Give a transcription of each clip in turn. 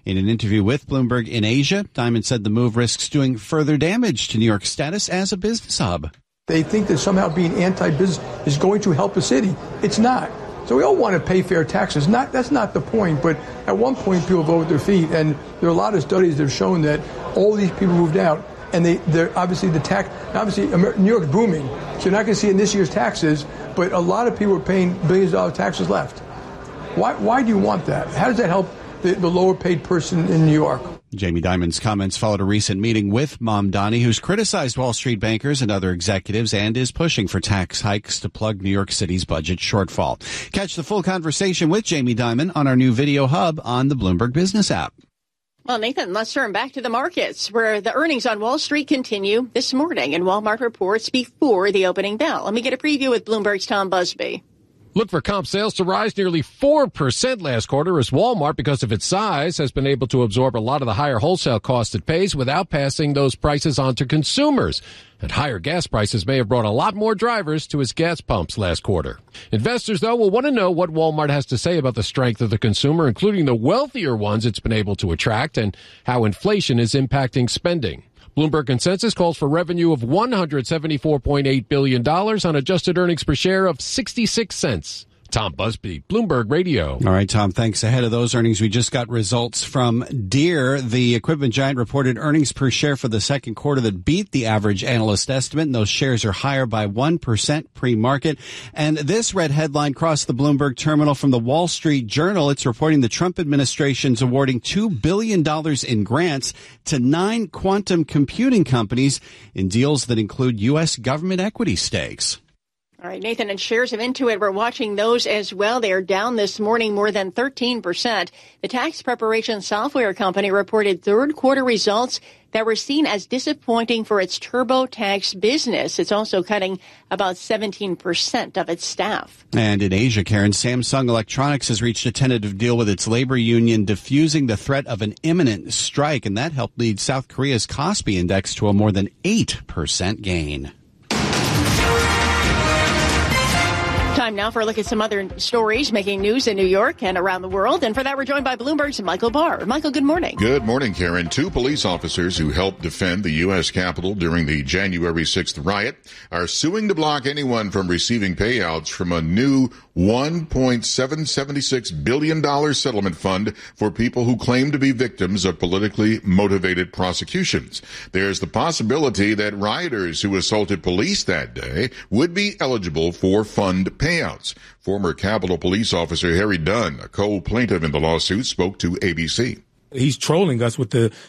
In an interview with Bloomberg in Asia, Dimon said the move risks doing further damage to New York's status as a business hub. They think that somehow being anti-business is going to help the city. It's not. So we all want to pay fair taxes. That's not the point. But at one point, people vote with their feet. And there are a lot of studies that have shown that all these people moved out. And they're obviously New York's booming. So you're not going to see in this year's taxes. But a lot of people are paying billions of dollars taxes left. Why do you want that? How does that help the lower paid person in New York? Jamie Dimon's comments followed a recent meeting with Mamdani, who's criticized Wall Street bankers and other executives and is pushing for tax hikes to plug New York City's budget shortfall. Catch the full conversation with Jamie Dimon on our new video hub on the Bloomberg Business app. Well, Nathan, let's turn back to the markets, where the earnings on Wall Street continue this morning, and Walmart reports before the opening bell. Let me get a preview with Bloomberg's Tom Busby. Look for comp sales to rise nearly 4% last quarter as Walmart, because of its size, has been able to absorb a lot of the higher wholesale costs it pays without passing those prices on to consumers. And higher gas prices may have brought a lot more drivers to its gas pumps last quarter. Investors, though, will want to know what Walmart has to say about the strength of the consumer, including the wealthier ones it's been able to attract, and how inflation is impacting spending. Bloomberg consensus calls for revenue of $174.8 billion on adjusted earnings per share of 66 cents. Tom Busby, Bloomberg Radio. All right, Tom, thanks. Ahead of those earnings, we just got results from Deere. The equipment giant reported earnings per share for the second quarter that beat the average analyst estimate, and those shares are higher by 1% pre-market. And this red headline crossed the Bloomberg terminal from the Wall Street Journal. It's reporting the Trump administration's awarding $2 billion in grants to 9 quantum computing companies in deals that include U.S. government equity stakes. All right, Nathan, and shares of Intuit, we're watching those as well. They are down this morning more than 13%. The tax preparation software company reported third quarter results that were seen as disappointing for its TurboTax business. It's also cutting about 17% of its staff. And in Asia, Karen, Samsung Electronics has reached a tentative deal with its labor union, diffusing the threat of an imminent strike, and that helped lead South Korea's Kospi index to a more than 8% gain. Time now for a look at some other stories making news in New York and around the world. And for that, we're joined by Bloomberg's Michael Barr. Michael, good morning. Good morning, Karen. 2 police officers who helped defend the U.S. Capitol during the January 6th riot are suing to block anyone from receiving payouts from a new $1.776 billion settlement fund for people who claim to be victims of politically motivated prosecutions. There's the possibility that rioters who assaulted police that day would be eligible for fund payouts. Former Capitol Police Officer Harry Dunn, a co-plaintiff in the lawsuit, spoke to ABC. He's trolling us with the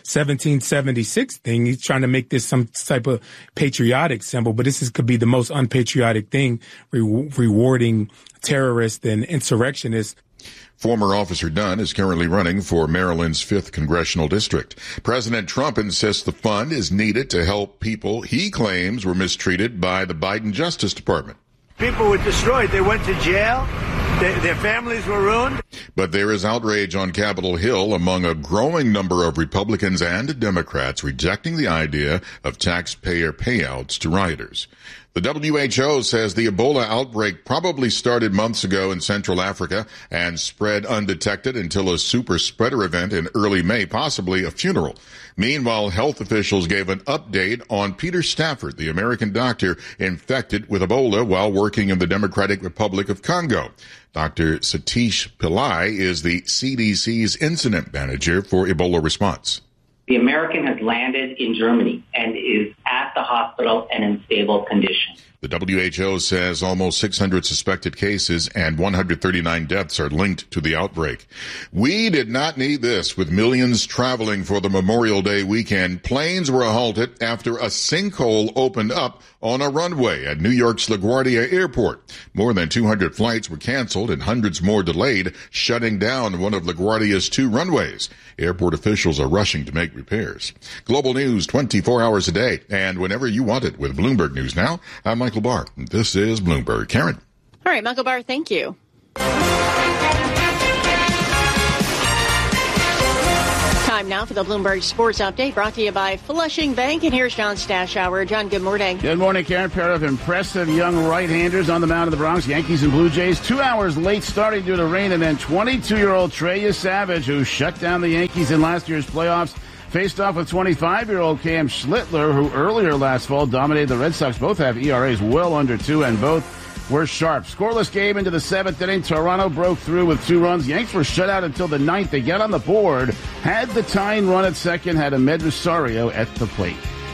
1776 thing. He's trying to make this some type of patriotic symbol, but could be the most unpatriotic thing, rewarding terrorists and insurrectionists. Former Officer Dunn is currently running for Maryland's 5th Congressional District. President Trump insists the fund is needed to help people he claims were mistreated by the Biden Justice Department. People were destroyed. They went to jail. Their families were ruined. But there is outrage on Capitol Hill among a growing number of Republicans and Democrats rejecting the idea of taxpayer payouts to rioters. The WHO says the Ebola outbreak probably started months ago in Central Africa and spread undetected until a super spreader event in early May, possibly a funeral. Meanwhile, health officials gave an update on Peter Stafford, the American doctor infected with Ebola while working in the Democratic Republic of Congo. Dr. Satish Pillai is the CDC's incident manager for Ebola response. The American has landed in Germany and is at the hospital and in stable condition. The WHO says almost 600 suspected cases and 139 deaths are linked to the outbreak. We did not need this. With millions traveling for the Memorial Day weekend, planes were halted after a sinkhole opened up on a runway at New York's LaGuardia Airport. More than 200 flights were canceled and hundreds more delayed, shutting down one of LaGuardia's 2 runways. Airport officials are rushing to make repairs. Global news 24 hours a day and whenever you want it with Bloomberg News Now. I'm Michael Barr. This is Bloomberg. Karen. All right, Michael Barr, thank you. Time Time now for the Bloomberg Sports Update, brought to you by Flushing Bank. And here's John Stashower. John, good morning. Good morning, Karen. Pair of impressive young right-handers on the mound of the Bronx, Yankees and Blue Jays. 2 hours late starting due to rain, and then 22-year-old Trey Savage, who shut down the Yankees in last year's playoffs, faced off with 25-year-old Cam Schlittler, who earlier last fall dominated the Red Sox. Both have ERAs well under 2, and both were sharp. Scoreless game into the 7th inning. Toronto broke through with 2 runs. Yanks were shut out until the 9th. They get on the board, had the tying run at second, had Amed Rosario at the plate.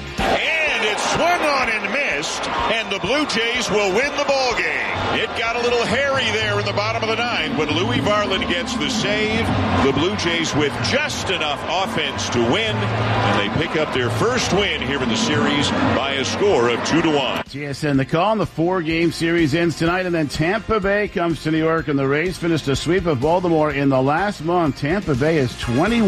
And it's swung on and missed, and the Blue Jays will win the ball game. It got a little hairy there in the bottom of the 9th, but Louis Varland gets the save. The Blue Jays with just enough offense to win, and they pick up their first win here in the series by a score of 2-1. TSN the call, and the 4-game series ends tonight, and then Tampa Bay comes to New York, and the Rays finished a sweep of Baltimore in the last month. Tampa Bay is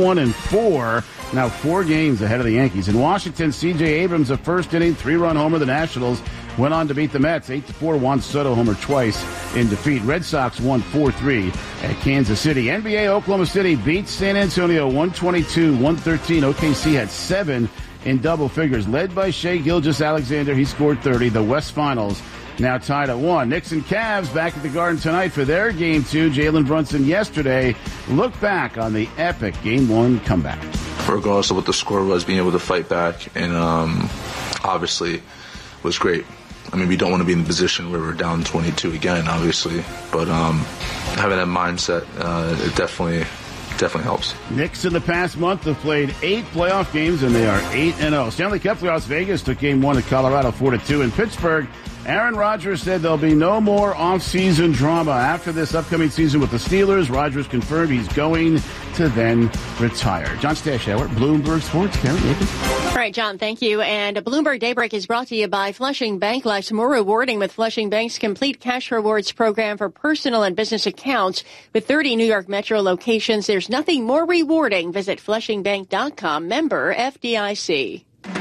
21-4, now 4 games ahead of the Yankees. In Washington, C.J. Abrams, a first-inning 3-run homer. The Nationals went on to beat the Mets 8-4. Juan Soto homer twice in defeat. Red Sox won 4-3 at Kansas City. NBA, Oklahoma City beats San Antonio 122-113. OKC had 7 in double figures, led by Shai Gilgeous-Alexander. He scored 30. The West Finals now tied at 1. Knicks and Cavs back at the Garden tonight for their Game 2. Jalen Brunson yesterday looked back on the epic Game 1 comeback. Regardless of what the score was, being able to fight back and obviously was great. I mean, we don't want to be in the position where we're down 22 again, obviously, but having that mindset, it definitely helps. Knicks in the past month have played 8 playoff games, and they are 8-0. Stanley Cup Las Vegas took Game 1 at Colorado 4-2. In Pittsburgh, Aaron Rodgers said there'll be no more off-season drama after this upcoming season with the Steelers. Rodgers confirmed he's going to then retire. John Stashower, Bloomberg Sports. Karen Nathan. All right, John, thank you. And Bloomberg Daybreak is brought to you by Flushing Bank. Life's more rewarding with Flushing Bank's complete cash rewards program for personal and business accounts. With 30 New York Metro locations, there's nothing more rewarding. Visit FlushingBank.com. Member FDIC.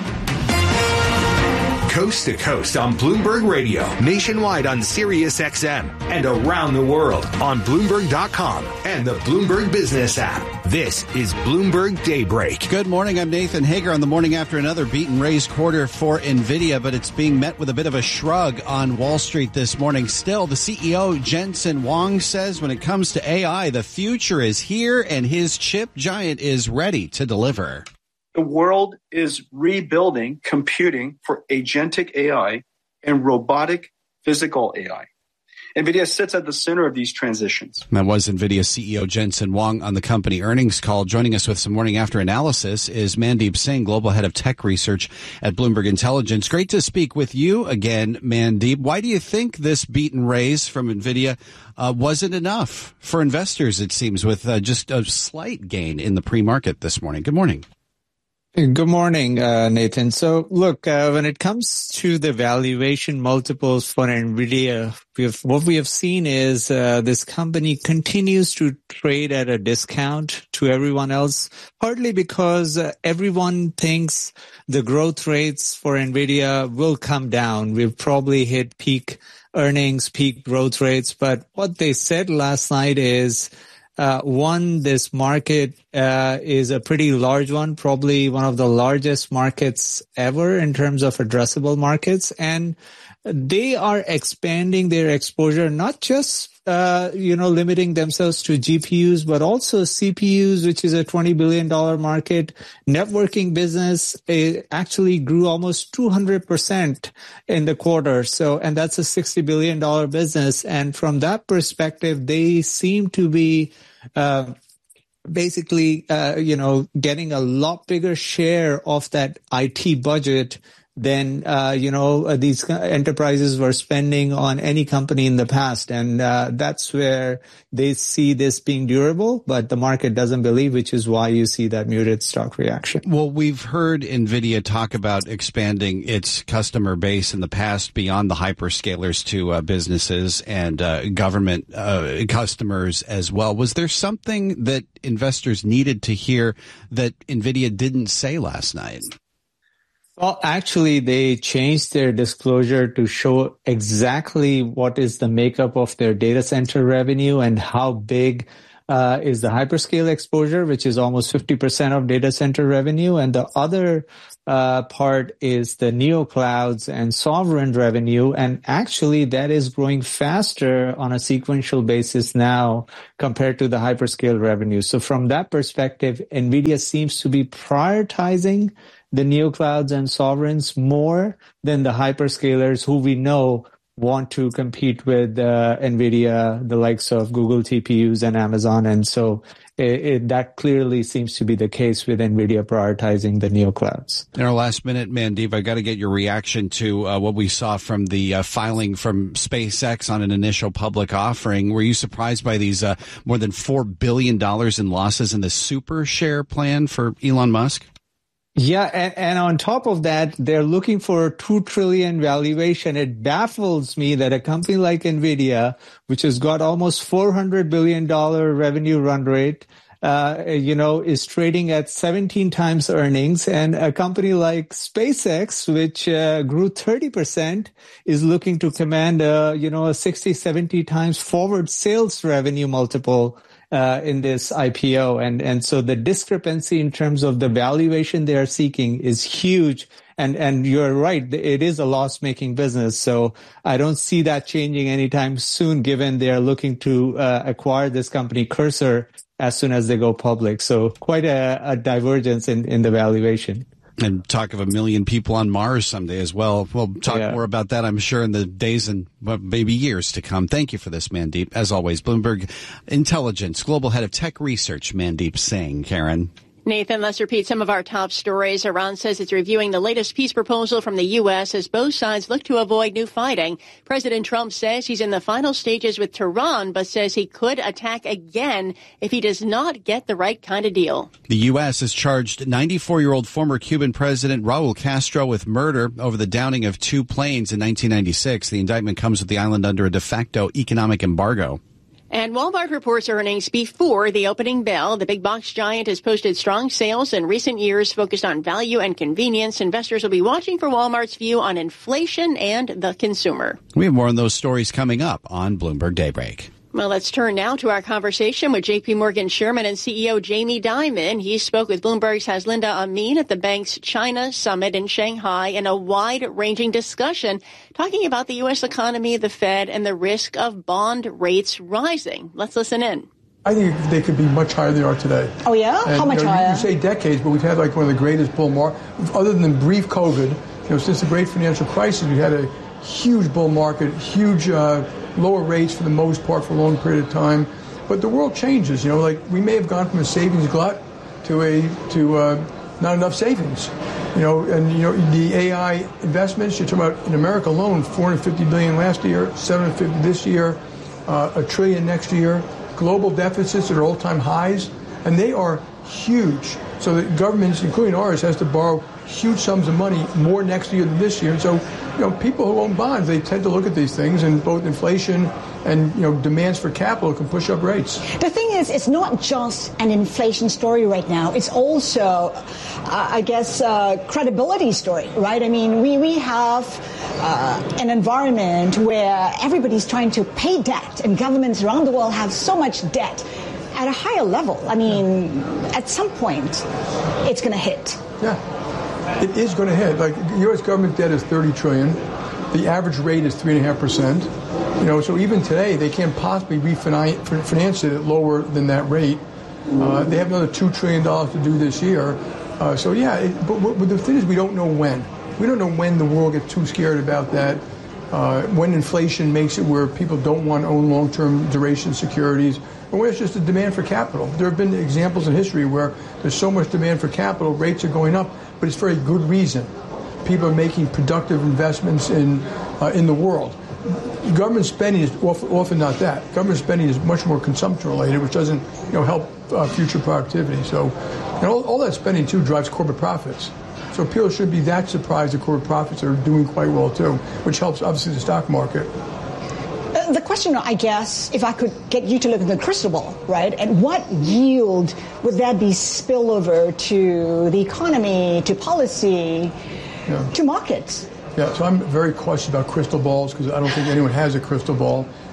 Coast to coast on Bloomberg Radio, nationwide on Sirius XM, and around the world on Bloomberg.com and the Bloomberg Business app. This is Bloomberg Daybreak. Good morning. I'm Nathan Hager on the morning after another beat and raise quarter for NVIDIA, but it's being met with a bit of a shrug on Wall Street this morning. Still, the CEO, Jensen Huang, says when it comes to AI, the future is here and his chip giant is ready to deliver. The world is rebuilding computing for agentic AI and robotic physical AI. NVIDIA sits at the center of these transitions. That was NVIDIA CEO Jensen Huang on the company earnings call. Joining us with some morning after analysis is Mandeep Singh, Global Head of Tech Research at Bloomberg Intelligence. Great to speak with you again, Mandeep. Why do you think this beat and raise from NVIDIA wasn't enough for investors, it seems, with just a slight gain in the pre-market this morning? Good morning. Good morning, Nathan. So look, when it comes to the valuation multiples for NVIDIA, what we have seen is this company continues to trade at a discount to everyone else, partly because everyone thinks the growth rates for NVIDIA will come down. We've probably hit peak earnings, peak growth rates. But what they said last night is, one, this market is a pretty large one, probably one of the largest markets ever in terms of addressable markets. And they are expanding their exposure, not just, limiting themselves to GPUs, but also CPUs, which is a $20 billion market. Networking business actually grew almost 200% in the quarter. So, and that's a $60 billion business. And from that perspective, they seem to be, basically, getting a lot bigger share of that IT budget than, these enterprises were spending on any company in the past. And that's where they see this being durable, but the market doesn't believe, which is why you see that muted stock reaction. Well, we've heard NVIDIA talk about expanding its customer base in the past beyond the hyperscalers to businesses and government customers as well. Was there something that investors needed to hear that NVIDIA didn't say last night? Well, actually, they changed their disclosure to show exactly what is the makeup of their data center revenue and how big is the hyperscale exposure, which is almost 50% of data center revenue. And the other part is the neoclouds and sovereign revenue. And actually that is growing faster on a sequential basis now compared to the hyperscale revenue. So from that perspective, NVIDIA seems to be prioritizing the neoclouds and sovereigns more than the hyperscalers who we know want to compete with NVIDIA, the likes of Google TPUs and Amazon. And so that clearly seems to be the case with NVIDIA prioritizing the neoclouds. In our last minute, Mandeep, I got to get your reaction to what we saw from the filing from SpaceX on an initial public offering. Were you surprised by these more than $4 billion in losses in the super share plan for Elon Musk? Yeah, and on top of that, they're looking for $2 trillion valuation. It baffles me that a company like NVIDIA, which has got almost $400 billion revenue run rate, is trading at 17 times earnings, and a company like SpaceX, which grew 30%, is looking to command a 60, 70 times forward sales revenue multiple in this IPO. And so the discrepancy in terms of the valuation they are seeking is huge. And you're right, it is a loss-making business. So I don't see that changing anytime soon, given they are looking to acquire this company Cursor as soon as they go public. So quite a divergence in the valuation. And talk of 1 million people on Mars someday as well. We'll talk more about that, I'm sure, in the days and maybe years to come. Thank you for this, Mandeep. As always, Bloomberg Intelligence Global Head of Tech Research, Mandeep Singh. Karen. Nathan, let's repeat some of our top stories. Iran says it's reviewing the latest peace proposal from the U.S. as both sides look to avoid new fighting. President Trump says he's in the final stages with Tehran, but says he could attack again if he does not get the right kind of deal. The U.S. has charged 94-year-old former Cuban President Raul Castro with murder over the downing of 2 planes in 1996. The indictment comes with the island under a de facto economic embargo. And Walmart reports earnings before the opening bell. The big box giant has posted strong sales in recent years focused on value and convenience. Investors will be watching for Walmart's view on inflation and the consumer. We have more on those stories coming up on Bloomberg Daybreak. Well, let's turn now to our conversation with J.P. Morgan Chairman and CEO Jamie Dimon. He spoke with Bloomberg's Haslinda Amin at the bank's China Summit in Shanghai in a wide-ranging discussion talking about the U.S. economy, the Fed, and the risk of bond rates rising. Let's listen in. I think they could be much higher than they are today. Oh, yeah? And, how much higher? You say decades, but we've had like one of the greatest bull markets. Other than brief COVID, since the great financial crisis, we had a huge bull market, huge lower rates for the most part for a long period of time. But the world changes, like we may have gone from a savings glut to not enough savings. The AI investments, you're talking about in America alone, $450 billion last year, $750 this year, $1 trillion next year, global deficits at all-time highs, and they are huge. So the governments, including ours, has to borrow huge sums of money, more next year than this year. And so, people who own bonds, they tend to look at these things, and both inflation and, demands for capital can push up rates. The thing is, it's not just an inflation story right now. It's also, credibility story, right? I mean, we have an environment where everybody's trying to pay debt, and governments around the world have so much debt at a higher level. I mean, at some point, it's going to hit. Yeah. It is going to hit. Like, U.S. government debt is $30 trillion. The average rate is 3.5%. So even today, they can't possibly refinance it at lower than that rate. They have another $2 trillion to do this year. But the thing is, we don't know when. We don't know when the world gets too scared about that. When inflation makes it where people don't want to own long-term duration securities, and where it's just a demand for capital. There have been examples in history where there's so much demand for capital, rates are going up, but it's for a good reason. People are making productive investments in the world. Government spending is often not that. Government spending is much more consumption-related, which doesn't help future productivity. So, all that spending, too, drives corporate profits. So people should be that surprised that corporate profits are doing quite well, too, which helps, obviously, the stock market. The question, I guess, if I could get you to look at the crystal ball, right, and what yield would that be spillover to the economy, to policy, to markets? Yeah, so I'm very cautious about crystal balls because I don't think anyone has a crystal ball.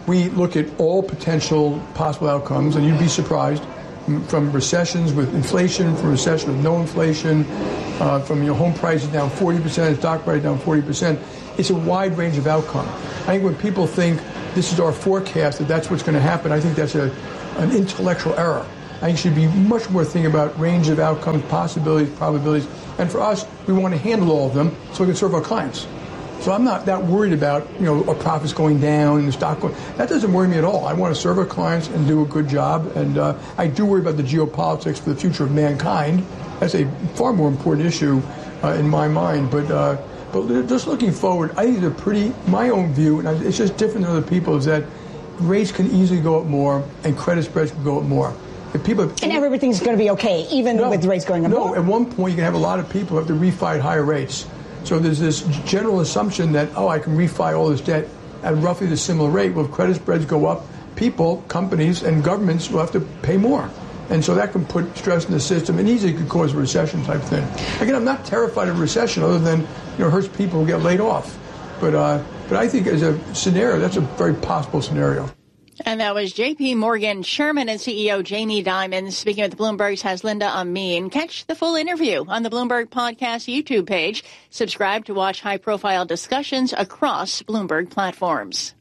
we look at all potential possible outcomes, and you'd be surprised, from recessions with inflation, from recession with no inflation, from home prices down 40%, stock price down 40%. It's a wide range of outcome. I think when people think this is our forecast, that's what's going to happen, I think that's an intellectual error. I think you should be much more thinking about range of outcomes, possibilities, probabilities. And for us, we want to handle all of them so we can serve our clients. So I'm not that worried about, our profits going down and the stock going. That doesn't worry me at all. I want to serve our clients and do a good job. And I do worry about the geopolitics for the future of mankind. That's a far more important issue in my mind. But just looking forward, I think my own view, and it's just different than other people, is that rates can easily go up more and credit spreads can go up more. And everything's going to be okay, even with rates going up more? No, at one point you can have a lot of people who have to refi at higher rates. So there's this general assumption that, I can refi all this debt at roughly the similar rate. Well, if credit spreads go up, people, companies, and governments will have to pay more. And so that can put stress in the system and easily could cause a recession type thing. Again, I'm not terrified of recession other than, it hurts people who get laid off. But I think as a scenario, that's a very possible scenario. And that was J.P. Morgan Chairman and CEO Jamie Dimon speaking with Bloomberg's Haslinda Amin. Catch the full interview on the Bloomberg Podcast YouTube page. Subscribe to watch high-profile discussions across Bloomberg platforms.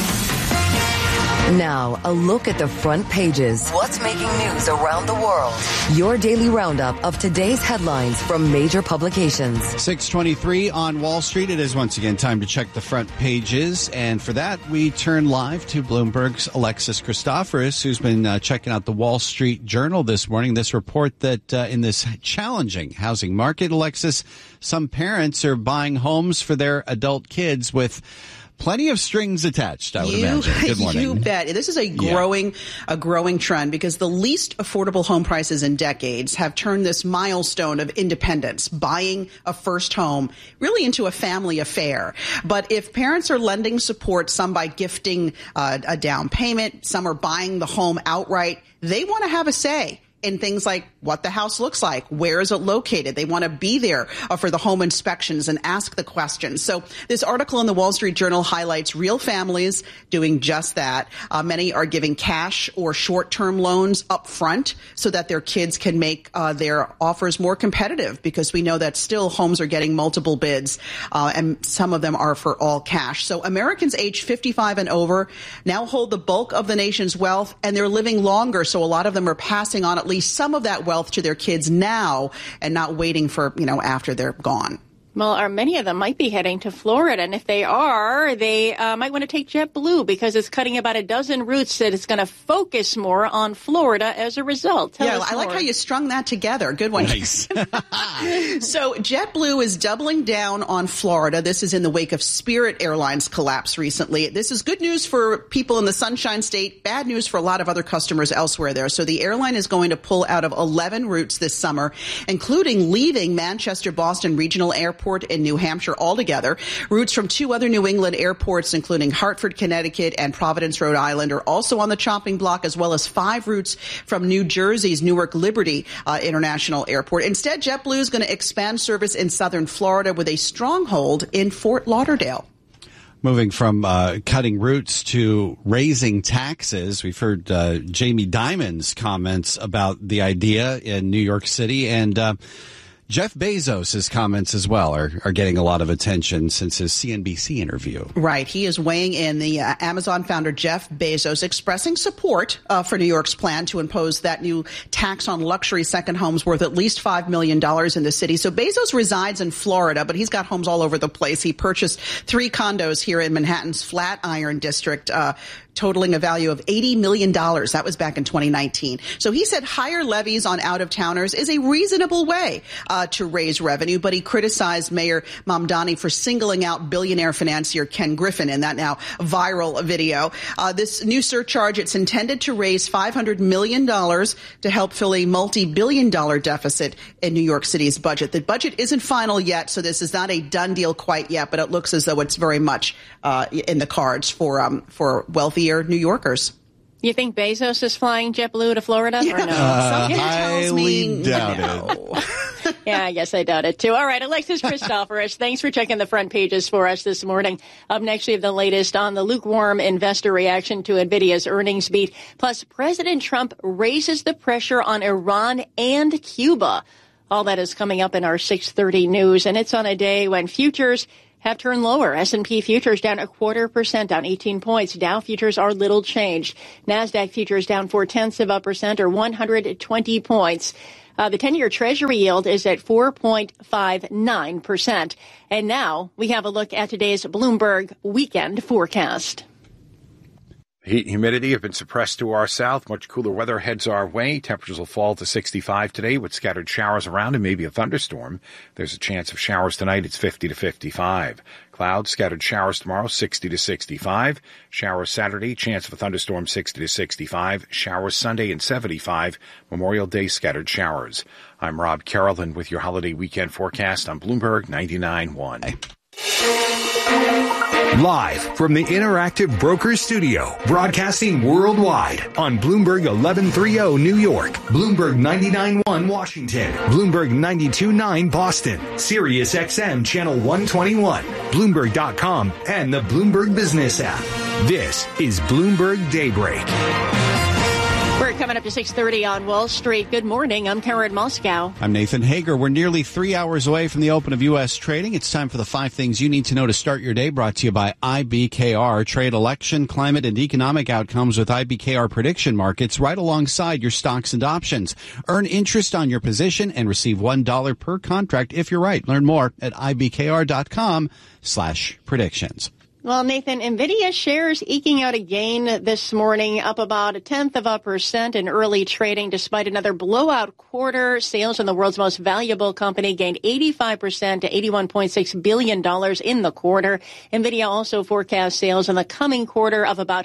Now, a look at the front pages. What's making news around the world? Your daily roundup of today's headlines from major publications. 6:23 on Wall Street. It is once again time to check the front pages. And for that, we turn live to Bloomberg's Alexis Christoforous, who's been checking out the Wall Street Journal this morning. This report that in this challenging housing market, Alexis, some parents are buying homes for their adult kids with plenty of strings attached, I would imagine. Good morning. You bet. This is a growing trend because the least affordable home prices in decades have turned this milestone of independence, buying a first home, really into a family affair. But if parents are lending support, some by gifting a down payment, some are buying the home outright, they want to have a say in things like what the house looks like, where is it located. They want to be there for the home inspections and ask the questions. So this article in the Wall Street Journal highlights real families doing just that. Many are giving cash or short-term loans up front so that their kids can make their offers more competitive, because we know that still homes are getting multiple bids, and some of them are for all cash. So Americans aged 55 and over now hold the bulk of the nation's wealth, and they're living longer. So a lot of them are passing on at least some of that wealth to their kids now and not waiting for, after they're gone. Well, many of them might be heading to Florida, and if they are, they might want to take JetBlue because it's cutting about a dozen routes that it's going to focus more on Florida as a result. Tell us more. Like how you strung that together. Good one. Nice. So JetBlue is doubling down on Florida. This is in the wake of Spirit Airlines' collapse recently. This is good news for people in the Sunshine State, bad news for a lot of other customers elsewhere there. So the airline is going to pull out of 11 routes this summer, including leaving Manchester-Boston Regional Airport in New Hampshire altogether. Routes from 2 other New England airports, including Hartford, Connecticut, and Providence, Rhode Island, are also on the chopping block, as well as 5 routes from New Jersey's Newark Liberty International Airport. Instead, JetBlue is going to expand service in southern Florida with a stronghold in Fort Lauderdale. Moving from cutting routes to raising taxes, we've heard Jamie Dimon's comments about the idea in New York City, and Jeff Bezos' comments as well are getting a lot of attention since his CNBC interview. Right. He is weighing in. The Amazon founder Jeff Bezos expressing support for New York's plan to impose that new tax on luxury second homes worth at least $5 million in the city. So Bezos resides in Florida, but he's got homes all over the place. He purchased 3 condos here in Manhattan's Flatiron district, totaling a value of $80 million. That was back in 2019. So he said higher levies on out-of-towners is a reasonable way to raise revenue, but he criticized Mayor Mamdani for singling out billionaire financier Ken Griffin in that now viral video. This new surcharge, it's intended to raise $500 million to help fill a multi-billion-dollar deficit in New York City's budget. The budget isn't final yet, so this is not a done deal quite yet, but it looks as though it's very much in the cards for wealthier New Yorkers. You think Bezos is flying JetBlue to Florida or no? Something tells me doubt no. Yeah, I guess I doubt it, too. All right, Alexis Christoforous, thanks for checking the front pages for us this morning. Up next, we have the latest on the lukewarm investor reaction to NVIDIA's earnings beat. Plus, President Trump raises the pressure on Iran and Cuba. All that is coming up in our 6:30 news, and it's on a day when futures have turned lower. S&P futures down 0.25%, down 18 points. Dow futures are little changed. NASDAQ futures down 0.4% or 120 points. The 10-year Treasury yield is at 4.59%. And now we have a look at today's Bloomberg weekend forecast. Heat and humidity have been suppressed to our south. Much cooler weather heads our way. Temperatures will fall to 65 today with scattered showers around and maybe a thunderstorm. There's a chance of showers tonight. It's 50 to 55. Clouds, scattered showers tomorrow, 60 to 65. Showers Saturday, chance of a thunderstorm, 60 to 65. Showers Sunday and 75. Memorial Day, scattered showers. I'm Rob Carrollton with your holiday weekend forecast on Bloomberg 99.1. Live from the Interactive Brokers Studio, broadcasting worldwide on Bloomberg 1130 New York, Bloomberg 99.1 Washington, Bloomberg 92.9 Boston, Sirius XM Channel 121, Bloomberg.com, and the Bloomberg Business app. This is Bloomberg Daybreak. We're coming up to 6:30 on Wall Street. Good morning. I'm Karen Moscow. I'm Nathan Hager. We're nearly 3 hours away from the open of U.S. trading. It's time for the 5 things you need to know to start your day, brought to you by IBKR. Trade election, climate, and economic outcomes with IBKR prediction markets right alongside your stocks and options. Earn interest on your position and receive $1 per contract if you're right. Learn more at ibkr.com/predictions. Well, Nathan, NVIDIA shares eking out a gain this morning, up about 0.1% in early trading despite another blowout quarter. Sales in the world's most valuable company gained 85% to $81.6 billion in the quarter. NVIDIA also forecasts sales in the coming quarter of about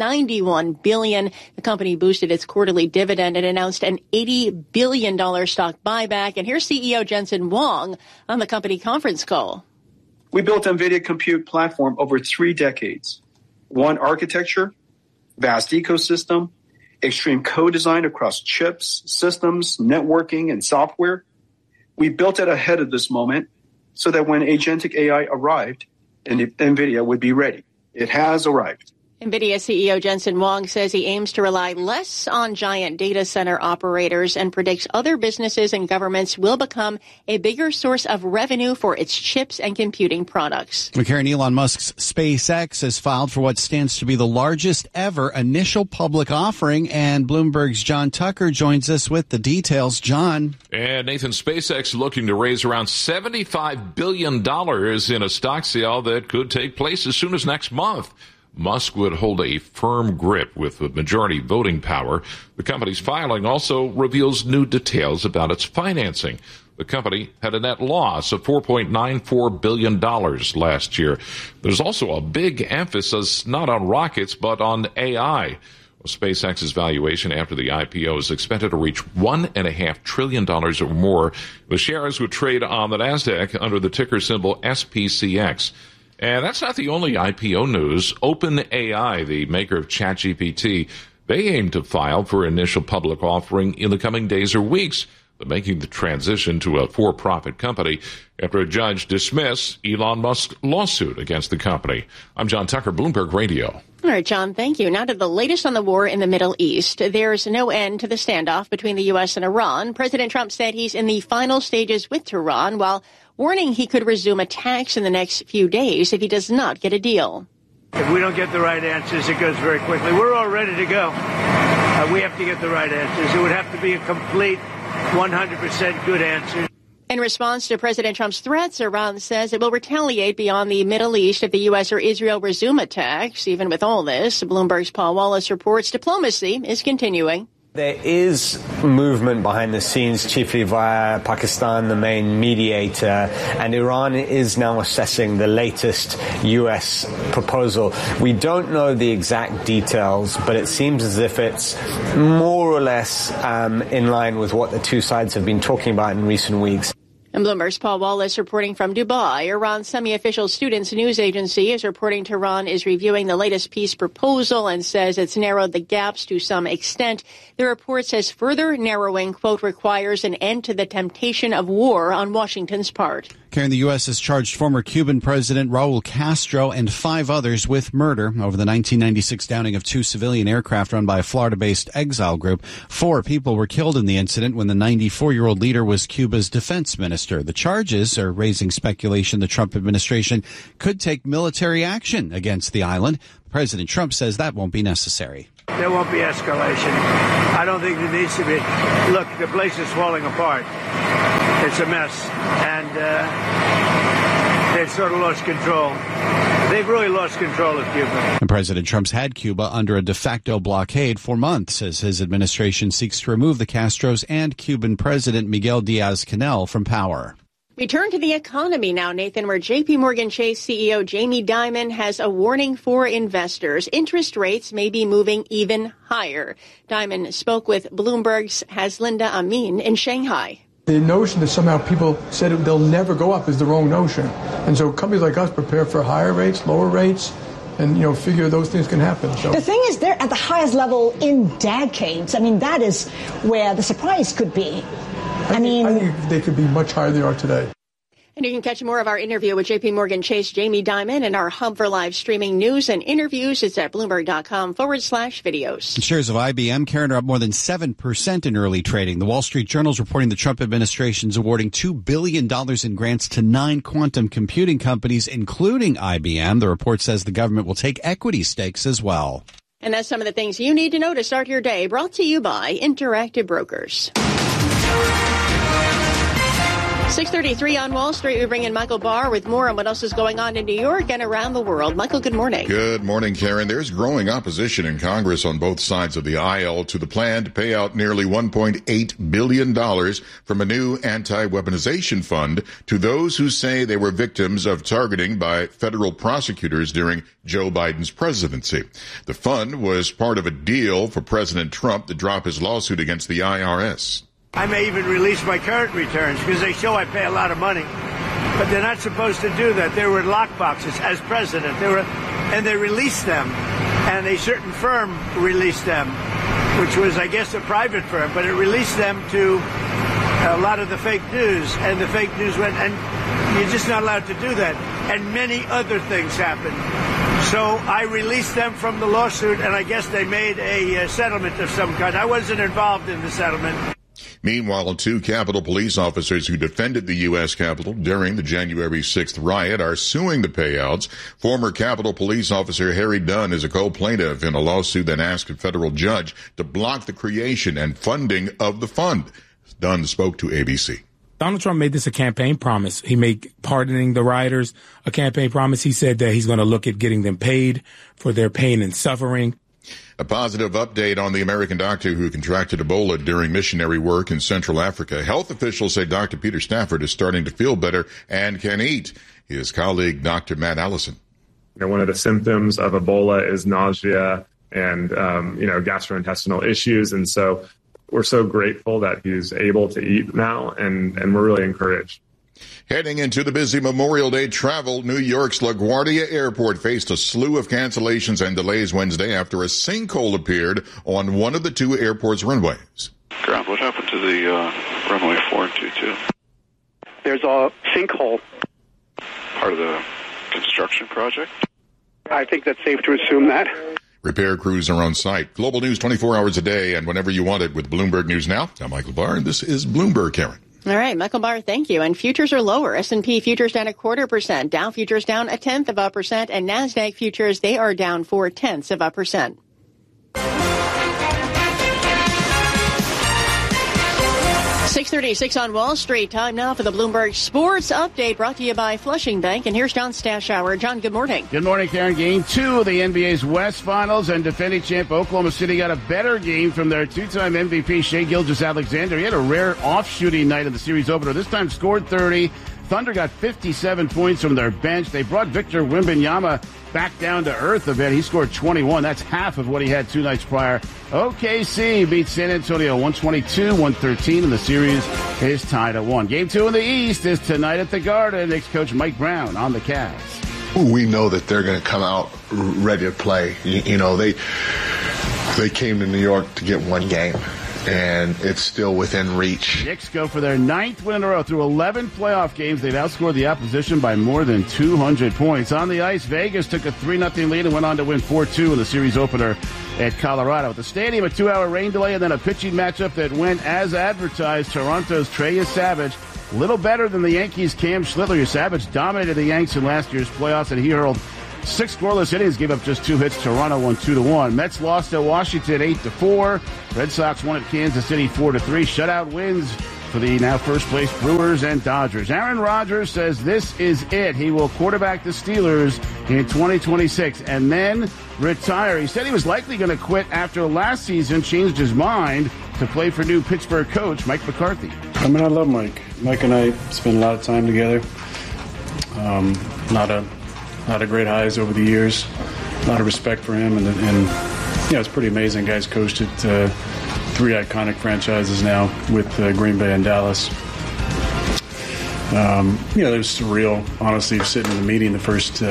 $91 billion. The company boosted its quarterly dividend and announced an $80 billion stock buyback. And here's CEO Jensen Huang on the company conference call. We built NVIDIA Compute Platform over 3 decades. One architecture, vast ecosystem, extreme co-design across chips, systems, networking, and software. We built it ahead of this moment so that when agentic AI arrived, NVIDIA would be ready. It has arrived. NVIDIA CEO Jensen Huang says he aims to rely less on giant data center operators and predicts other businesses and governments will become a bigger source of revenue for its chips and computing products. Karen, Elon Musk's SpaceX has filed for what stands to be the largest ever initial public offering, and Bloomberg's John Tucker joins us with the details. John. And Nathan, SpaceX looking to raise around $75 billion in a stock sale that could take place as soon as next month. Musk would hold a firm grip with the majority voting power. The company's filing also reveals new details about its financing. The company had a net loss of $4.94 billion last year. There's also a big emphasis not on rockets, but on AI. SpaceX's valuation after the IPO is expected to reach $1.5 trillion or more. The shares would trade on the NASDAQ under the ticker symbol SPCX. And that's not the only IPO news. OpenAI, the maker of ChatGPT, they aim to file for initial public offering in the coming days or weeks. They're making the transition to a for-profit company after a judge dismissed Elon Musk's lawsuit against the company. I'm John Tucker, Bloomberg Radio. All right, John, thank you. Now to the latest on the war in the Middle East. There's no end to the standoff between the U.S. and Iran. President Trump said he's in the final stages with Tehran, while warning he could resume attacks in the next few days if he does not get a deal. If we don't get the right answers, it goes very quickly. We're all ready to go. We have to get the right answers. It would have to be a complete 100% good answer. In response to President Trump's threats, Iran says it will retaliate beyond the Middle East if the U.S. or Israel resume attacks. Even with all this, Bloomberg's Paul Wallace reports diplomacy is continuing. There is movement behind the scenes, chiefly via Pakistan, the main mediator, and Iran is now assessing the latest U.S. proposal. We don't know the exact details, but it seems as if it's more or less in line with what the two sides have been talking about in recent weeks. And Bloomberg's Paul Wallace reporting from Dubai. Iran's semi-official students news agency is reporting Tehran is reviewing the latest peace proposal and says it's narrowed the gaps to some extent. The report says further narrowing, quote, requires an end to the temptation of war on Washington's part. Karen, the U.S. has charged former Cuban President Raul Castro and 5 others with murder over the 1996 downing of 2 civilian aircraft run by a Florida-based exile group. 4 people were killed in the incident when the 94-year-old leader was Cuba's defense minister. The charges are raising speculation the Trump administration could take military action against the island. President Trump says that won't be necessary. There won't be escalation. I don't think there needs to be. Look, the place is falling apart. It's a mess. And they've sort of lost control. They've really lost control of Cuba. And President Trump's had Cuba under a de facto blockade for months as his administration seeks to remove the Castros and Cuban President Miguel Diaz-Canel from power. We turn to the economy now, Nathan, where J.P. Morgan Chase CEO Jamie Dimon has a warning for investors. Interest rates may be moving even higher. Dimon spoke with Bloomberg's Haslinda Amin in Shanghai. The notion that somehow people said they'll never go up is the wrong notion. And so companies like us prepare for higher rates, lower rates, and, figure those things can happen. So. The thing is, they're at the highest level in decades. I mean, that is where the surprise could be. I think they could be much higher than they are today. And you can catch more of our interview with J.P. Morgan Chase Jamie Dimon and our hub for live streaming news and interviews. It's at Bloomberg.com/videos. Shares of IBM, Karen, are up more than 7% in early trading. The Wall Street Journal is reporting the Trump administration is awarding $2 billion in grants to 9 quantum computing companies, including IBM. The report says the government will take equity stakes as well. And that's some of the things you need to know to start your day. Brought to you by Interactive Brokers. 6:33 on Wall Street. We bring in Michael Barr with more on what else is going on in New York and around the world. Michael, good morning. Good morning, Karen. There's growing opposition in Congress on both sides of the aisle to the plan to pay out nearly $1.8 billion from a new anti-weaponization fund to those who say they were victims of targeting by federal prosecutors during Joe Biden's presidency. The fund was part of a deal for President Trump to drop his lawsuit against the IRS. I may even release my current returns because they show I pay a lot of money. But they're not supposed to do that. They were in lockboxes as president. And they released them. And a certain firm released them, which was, I guess, a private firm. But it released them to a lot of the fake news. And the fake news went, and you're just not allowed to do that. And many other things happened. So I released them from the lawsuit, and I guess they made a settlement of some kind. I wasn't involved in the settlement. Meanwhile, 2 Capitol Police officers who defended the U.S. Capitol during the January 6th riot are suing the payouts. Former Capitol Police officer Harry Dunn is a co-plaintiff in a lawsuit that asked a federal judge to block the creation and funding of the fund. Dunn spoke to ABC. Donald Trump made this a campaign promise. He made pardoning the rioters a campaign promise. He said that he's going to look at getting them paid for their pain and suffering. A positive update on the American doctor who contracted Ebola during missionary work in Central Africa. Health officials say Dr. Peter Stafford is starting to feel better and can eat. His colleague, Dr. Matt Allison. One of the symptoms of Ebola is nausea and, gastrointestinal issues. And so we're so grateful that he's able to eat now, and we're really encouraged. Heading into the busy Memorial Day travel, New York's LaGuardia Airport faced a slew of cancellations and delays Wednesday after a sinkhole appeared on one of the 2 airport's runways. Ground, what happened to the runway 422? There's a sinkhole. Part of the construction project? I think that's safe to assume that. Repair crews are on site. Global news 24 hours a day and whenever you want it with Bloomberg News Now. I'm Michael Barr, and this is Bloomberg, Karen. All right, Michael Barr, thank you. And futures are lower. S&P futures down 0.25%, Dow futures down 0.1%, and NASDAQ futures, they are down 0.4%. 6:36 on Wall Street. Time now for the Bloomberg Sports Update, brought to you by Flushing Bank. And here's John Stashower. John, good morning. Good morning, Karen. Game 2 of the NBA's West Finals, and defending champ Oklahoma City got a better game from their 2-time MVP Shai Gilgeous-Alexander. He had a rare off-shooting night in the series opener. This time scored 30, Thunder got 57 points from their bench. They brought Victor Wembanyama back down to earth a bit. He scored 21. That's half of what he had 2 nights prior. OKC beats San Antonio 122-113, and the series is tied at 1. Game 2 in the East is tonight at the Garden. Knicks coach Mike Brown on the Cavs. We know that they're going to come out ready to play. You know, they came to New York to get 1 game, and it's still within reach. Knicks go for their 9th win in a row. Through 11 playoff games, they've outscored the opposition by more than 200 points. On the ice, Vegas took a 3-0 lead and went on to win 4-2 in the series opener at Colorado. At the stadium, a 2-hour rain delay and then a pitching matchup that went as advertised. Toronto's Trey Savage, little better than the Yankees' Cam Schlittler. Savage dominated the Yanks in last year's playoffs, and he hurled 6 scoreless innings, gave up just 2 hits. Toronto won 2-1. Mets lost at Washington 8-4. Red Sox won at Kansas City 4-3. Shutout wins for the now first place Brewers and Dodgers. Aaron Rodgers says this is it. He will quarterback the Steelers in 2026 and then retire. He said he was likely going to quit after last season, changed his mind to play for new Pittsburgh coach Mike McCarthy. I mean, I love Mike. Mike and I spent a lot of time together. A lot of great highs over the years. A lot of respect for him, and it's pretty amazing. Guys coached at 3 iconic franchises now with Green Bay and Dallas. It was surreal, honestly, sitting in the meeting, the first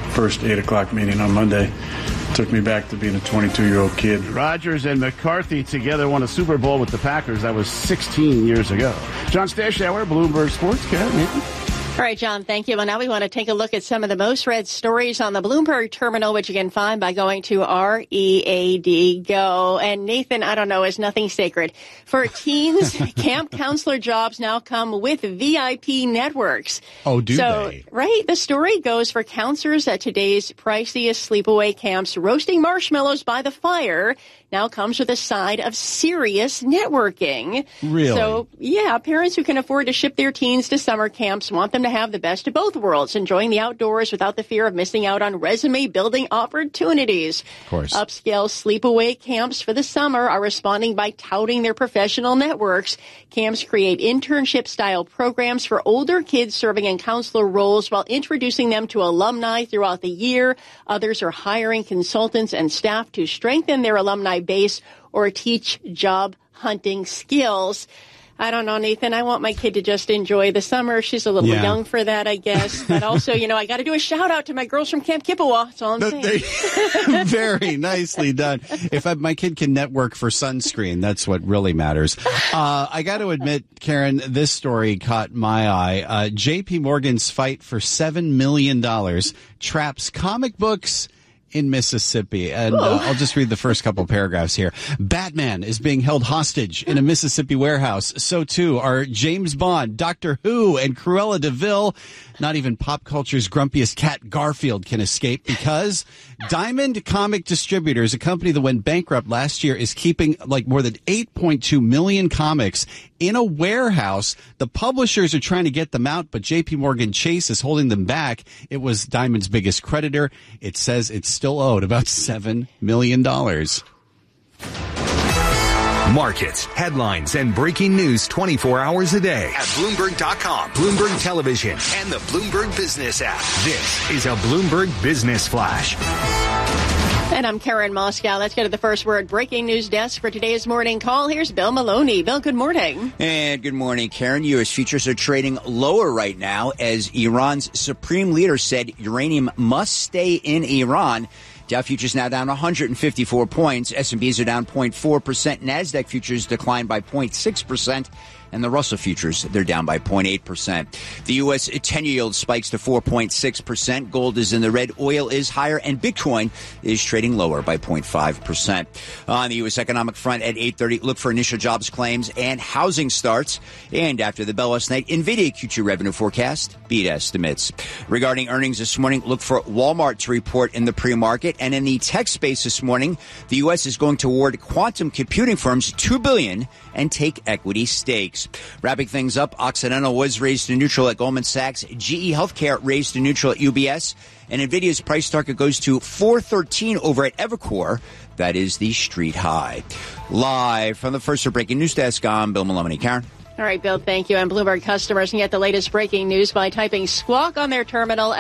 8 o'clock meeting on Monday. Took me back to being a 22-year-old kid. Rodgers and McCarthy together won a Super Bowl with the Packers. That was 16 years ago. John Stashower, Bloomberg Sports. All right, John, thank you. Well, now we want to take a look at some of the most read stories on the Bloomberg terminal, which you can find by going to READ Go. And Nathan, I don't know, is nothing sacred. For teens, camp counselor jobs now come with VIP networks. Oh, do they? Right. The story goes for counselors at today's priciest sleepaway camps, roasting marshmallows by the fire now comes with a side of serious networking. Really? So, yeah, parents who can afford to ship their teens to summer camps want them to have the best of both worlds, enjoying the outdoors without the fear of missing out on resume-building opportunities. Of course. Upscale sleepaway camps for the summer are responding by touting their professional networks. Camps create internship-style programs for older kids serving in counselor roles while introducing them to alumni throughout the year. Others are hiring consultants and staff to strengthen their alumni base or teach job hunting skills. I don't know, Nathan. I want my kid to just enjoy the summer. She's a little young for that, I guess. But also, I got to do a shout out to my girls from Camp Kippawa. That's all I'm saying. Very nicely done. If my kid can network for sunscreen, that's what really matters. I got to admit, Karen, this story caught my eye. J.P. Morgan's fight for $7 million traps comic books in Mississippi. And I'll just read the first couple paragraphs here. Batman is being held hostage in a Mississippi warehouse. So too are James Bond, Doctor Who, and Cruella de Vil. Not even pop culture's grumpiest cat, Garfield, can escape because Diamond Comic Distributors, a company that went bankrupt last year, is keeping more than 8.2 million comics in a warehouse. The publishers are trying to get them out, but J.P. Morgan Chase is holding them back. It was Diamond's biggest creditor. It says it's still owed about $7 million. Markets, headlines, and breaking news 24 hours a day at Bloomberg.com, Bloomberg Television, and the Bloomberg Business app. This is a Bloomberg Business Flash. And I'm Karen Moscow. Let's go to the first word breaking news desk for today's morning call. Here's Bill Maloney. Bill, good morning. And good morning, Karen. U.S. futures are trading lower right now as Iran's supreme leader said uranium must stay in Iran. Dow futures now down 154 points. S&Ps are down 0.4%. NASDAQ futures declined by 0.6%. And the Russell futures, they're down by 0.8%. The U.S. 10-year yield spikes to 4.6%. Gold is in the red. Oil is higher. And Bitcoin is trading lower by 0.5%. On the U.S. economic front at 8:30, look for initial jobs claims and housing starts. And after the bell last night, NVIDIA Q2 revenue forecast beat estimates. Regarding earnings this morning, look for Walmart to report in the pre-market. And in the tech space this morning, the U.S. is going to award quantum computing firms $2 billion and take equity stakes. Wrapping things up, Occidental was raised to neutral at Goldman Sachs. GE Healthcare raised to neutral at UBS. And NVIDIA's price target goes to $413 over at Evercore. That is the street high. Live from the first breaking news desk, I'm Bill Maloney. Karen? All right, Bill, thank you. And Bloomberg customers can get the latest breaking news by typing Squawk on their terminal,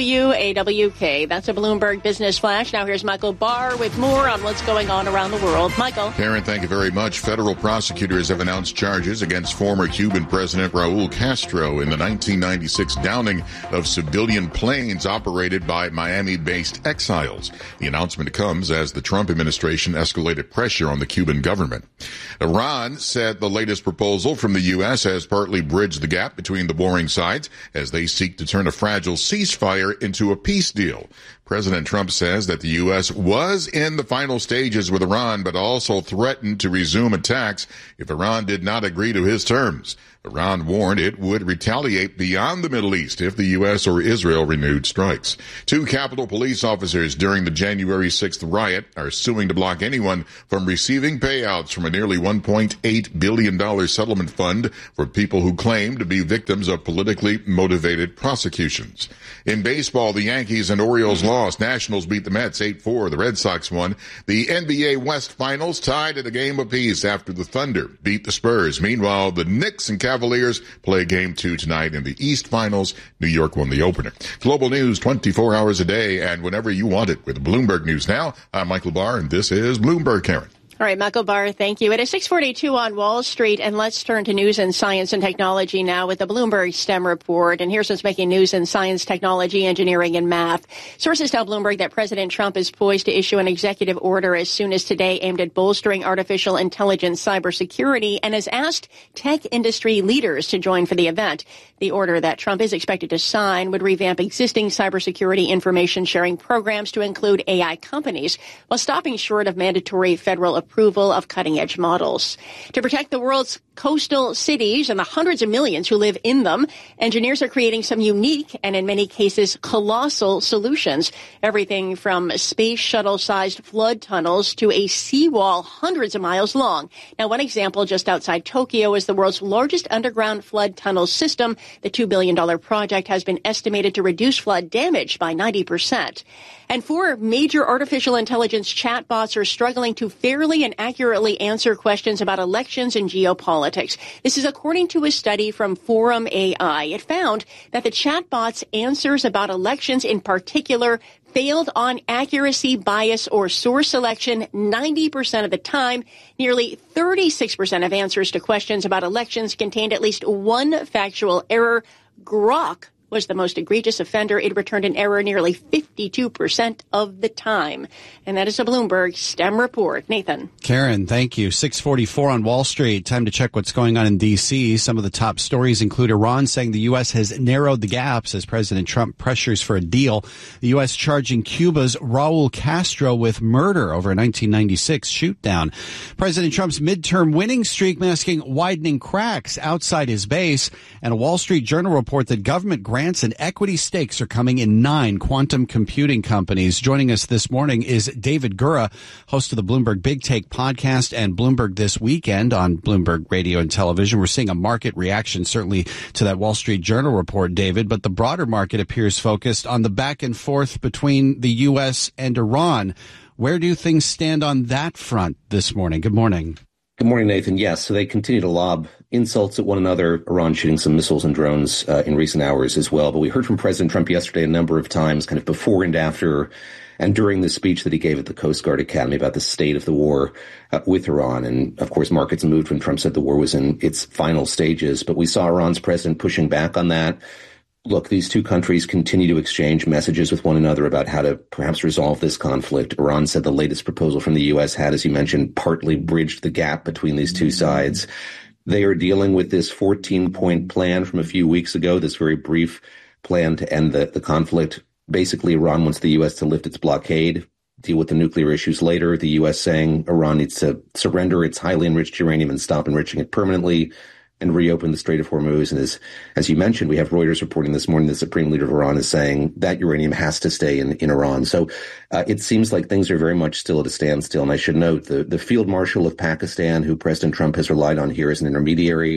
SQUAWK. That's a Bloomberg Business Flash. Now here's Michael Barr with more on what's going on around the world. Michael. Karen, thank you very much. Federal prosecutors have announced charges against former Cuban President Raul Castro in the 1996 downing of civilian planes operated by Miami-based exiles. The announcement comes as the Trump administration escalated pressure on the Cuban government. Iran said the latest proposal from the U.S. has partly bridged the gap between the warring sides as they seek to turn a fragile ceasefire into a peace deal. President Trump says that the U.S. was in the final stages with Iran, but also threatened to resume attacks if Iran did not agree to his terms. Iran warned it would retaliate beyond the Middle East if the U.S. or Israel renewed strikes. 2 Capitol police officers during the January 6th riot are suing to block anyone from receiving payouts from a nearly $1.8 billion settlement fund for people who claim to be victims of politically motivated prosecutions. In baseball, the Yankees and Orioles lost. Nationals beat the Mets 8-4. The Red Sox won. The NBA West Finals tied at a game apiece after the Thunder beat the Spurs. Meanwhile, the Knicks and Cavaliers play Game 2 tonight in the East Finals. New York won the opener. Global news 24 hours a day and whenever you want it with Bloomberg News Now. I'm Michael Barr, and this is Bloomberg, Karen. All right, Michael Barr, thank you. It is 6:42 on Wall Street, and let's turn to news and science and technology now with the Bloomberg STEM report. And here's what's making news in science, technology, engineering, and math. Sources tell Bloomberg that President Trump is poised to issue an executive order as soon as today aimed at bolstering artificial intelligence cybersecurity and has asked tech industry leaders to join for the event. The order that Trump is expected to sign would revamp existing cybersecurity information sharing programs to include AI companies while stopping short of mandatory federal approval of cutting-edge models. To protect the world's coastal cities and the hundreds of millions who live in them, engineers are creating some unique and in many cases colossal solutions. Everything from space shuttle-sized flood tunnels to a seawall hundreds of miles long. Now, one example just outside Tokyo is the world's largest underground flood tunnel system. The $2 billion project has been estimated to reduce flood damage by 90%. And 4 major artificial intelligence chatbots are struggling to fairly and accurately answer questions about elections and geopolitics. This is according to a study from Forum AI. It found that the chatbots' answers about elections in particular failed on accuracy, bias, or source selection 90% of the time. Nearly 36% of answers to questions about elections contained at least one factual error. Grok was the most egregious offender. It returned an error nearly 52% of the time. And that is a Bloomberg STEM report. Nathan. Karen, thank you. 6:44 on Wall Street. Time to check what's going on in D.C. Some of the top stories include Iran saying the U.S. has narrowed the gaps as President Trump pressures for a deal. The U.S. charging Cuba's Raul Castro with murder over a 1996 shoot-down. President Trump's midterm winning streak masking widening cracks outside his base. And a Wall Street Journal report that government grants and equity stakes are coming in 9 quantum computing companies. Joining us this morning is David Gura, host of the Bloomberg Big Take podcast and Bloomberg This Weekend on Bloomberg Radio and Television. We're seeing a market reaction, certainly, to that Wall Street Journal report, David, but the broader market appears focused on the back and forth between the U.S. and Iran. Where do things stand on that front this morning? Good morning. Good morning, Nathan. Yes, so they continue to lob insults at one another, Iran shooting some missiles and drones in recent hours as well. But we heard from President Trump yesterday a number of times, kind of before and after and during the speech that he gave at the Coast Guard Academy about the state of the war with Iran. And, of course, markets moved when Trump said the war was in its final stages. But we saw Iran's president pushing back on that. Look, these two countries continue to exchange messages with one another about how to perhaps resolve this conflict. Iran said the latest proposal from the U.S. had, as you mentioned, partly bridged the gap between these two sides. They are dealing with this 14-point plan from a few weeks ago, this very brief plan to end the conflict. Basically, Iran wants the U.S. to lift its blockade, deal with the nuclear issues later. The U.S. saying Iran needs to surrender its highly enriched uranium and stop enriching it permanently and reopen the Strait of Hormuz. And as you mentioned, we have Reuters reporting this morning the Supreme Leader of Iran is saying that uranium has to stay in Iran. So it seems like things are very much still at a standstill. And I should note the Field Marshal of Pakistan, who President Trump has relied on here as an intermediary,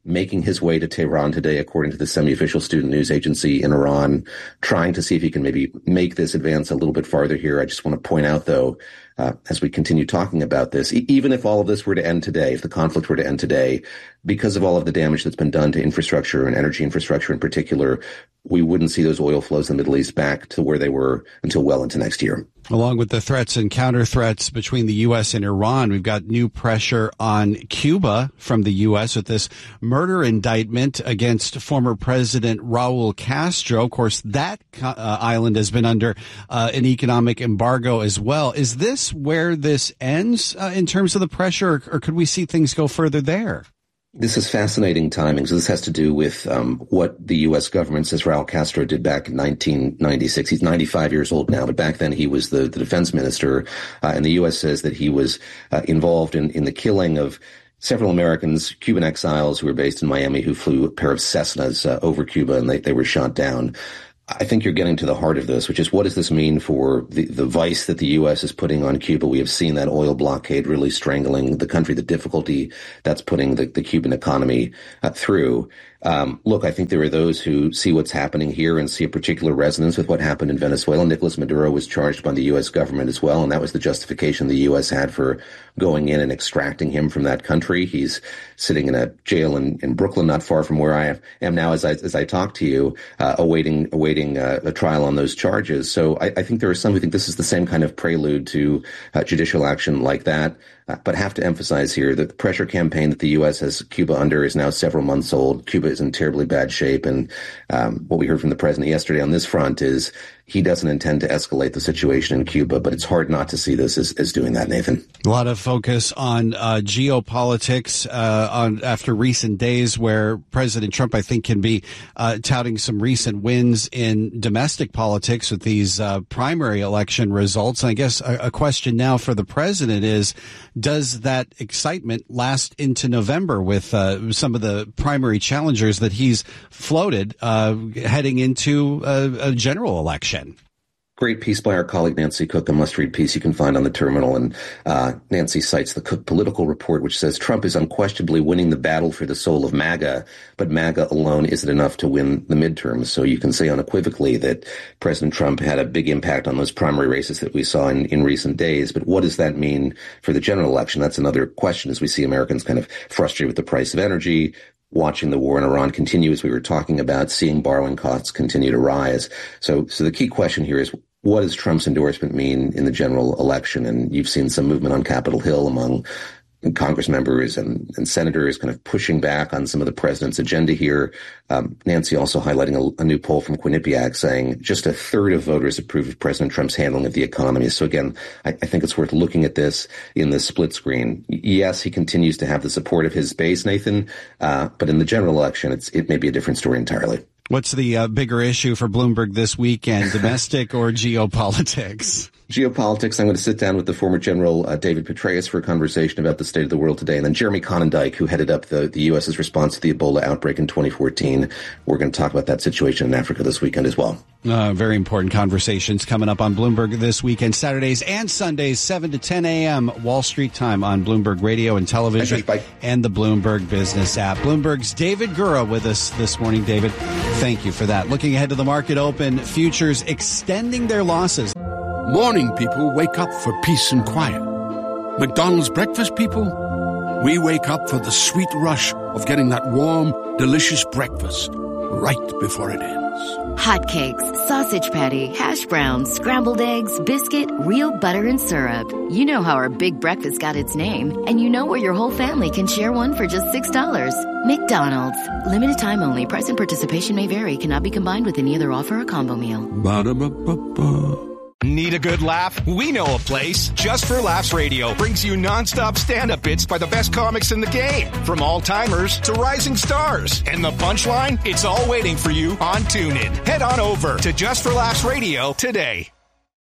making his way to Tehran today, according to the semi-official student news agency in Iran, trying to see if he can maybe make this advance a little bit farther here. I just want to point out, though, as we continue talking about this, even if all of this were to end today, if the conflict were to end today, because of all of the damage that's been done to infrastructure and energy infrastructure in particular, we wouldn't see those oil flows in the Middle East back to where they were until well into next year. Along with the threats and counter threats between the U.S. and Iran, we've got new pressure on Cuba from the U.S. with this murder indictment against former President Raul Castro. Of course, that island has been under an economic embargo as well. Is this where this ends in terms of the pressure, or could we see things go further there? This is fascinating timing. So this has to do with what the U.S. government says Raul Castro did back in 1996. He's 95 years old now, but back then he was the defense minister. And the U.S. says that he was involved in the killing of several Americans, Cuban exiles who were based in Miami, who flew a pair of Cessnas over Cuba, and they were shot down. I think you're getting to the heart of this, which is what does this mean for the vice that the U.S. is putting on Cuba? We have seen that oil blockade really strangling the country, the difficulty that's putting the Cuban economy through. Look, I think there are those who see what's happening here and see a particular resonance with what happened in Venezuela. Nicolas Maduro was charged by the U.S. government as well, and that was the justification the U.S. had for going in and extracting him from that country. He's sitting in a jail in Brooklyn, not far from where I am now as I talk to you, awaiting a trial on those charges. So I think there are some who think this is the same kind of prelude to judicial action like that. But have to emphasize here that the pressure campaign that the U.S. has Cuba under is now several months old. Cuba is in terribly bad shape. And what we heard from the president yesterday on this front is he doesn't intend to escalate the situation in Cuba, but it's hard not to see this as doing that, Nathan. A lot of focus on geopolitics after recent days where President Trump, I think, can be touting some recent wins in domestic politics with these primary election results. And I guess a question now for the president is, does that excitement last into November with some of the primary challengers that he's floated heading into a general election? Great piece by our colleague Nancy Cook, a must-read piece you can find on the Terminal. And Nancy cites the Cook Political Report, which says Trump is unquestionably winning the battle for the soul of MAGA, but MAGA alone isn't enough to win the midterms. So you can say unequivocally that President Trump had a big impact on those primary races that we saw in recent days. But what does that mean for the general election? That's another question as we see Americans kind of frustrated with the price of energy, watching the war in Iran continue, as we were talking about, seeing borrowing costs continue to rise. So the key question here is, what does Trump's endorsement mean in the general election? And you've seen some movement on Capitol Hill among Congress members and senators kind of pushing back on some of the president's agenda here. Nancy also highlighting a new poll from Quinnipiac saying just a third of voters approve of President Trump's handling of the economy. So again, I think it's worth looking at this in the split screen. Yes, he continues to have the support of his base, Nathan, but in the general election, it may be a different story entirely. What's the bigger issue for Bloomberg this weekend, domestic or geopolitics? Geopolitics. I'm going to sit down with the former General David Petraeus for a conversation about the state of the world today. And then Jeremy Conondike, who headed up the U.S.'s response to the Ebola outbreak in 2014. We're going to talk about that situation in Africa this weekend as well. Very important conversations coming up on Bloomberg this weekend, Saturdays and Sundays, 7 to 10 a.m. Wall Street time on Bloomberg Radio and Television and the Bloomberg Business app. Bloomberg's David Gura with us this morning. David, thank you for that. Looking ahead to the market open, futures extending their losses. Morning people wake up for peace and quiet. McDonald's breakfast people, we wake up for the sweet rush of getting that warm, delicious breakfast right before it ends. Hotcakes, sausage patty, hash browns, scrambled eggs, biscuit, real butter and syrup. You know how our big breakfast got its name, and you know where your whole family can share one for just $6. McDonald's. Limited time only. Price and participation may vary. Cannot be combined with any other offer or combo meal. Ba-da-ba-ba-ba. Need a good laugh? We know a place. Just for Laughs Radio brings you nonstop stand-up bits by the best comics in the game, from all-timers to rising stars. And the punchline? It's all waiting for you on TuneIn. Head on over to Just for Laughs Radio today.